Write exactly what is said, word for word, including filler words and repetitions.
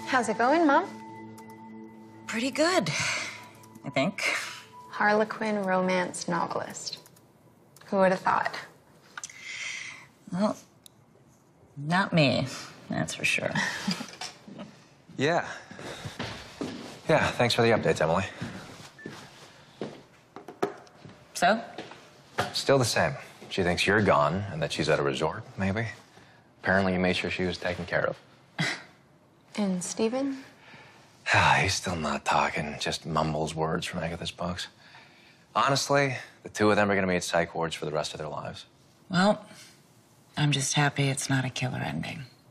How's it going, Mom? Pretty good, I think. Harlequin romance novelist. Who would have thought? Well, not me, that's for sure. Yeah. Yeah, thanks for the updates, Emily. So? Still the same. She thinks you're gone and that she's at a resort, maybe. Apparently you made sure she was taken care of. And Steven? He's still not talking, just mumbles words from Agatha's books. Honestly, the two of them are gonna be at psych wards for the rest of their lives. Well, I'm just happy it's not a killer ending.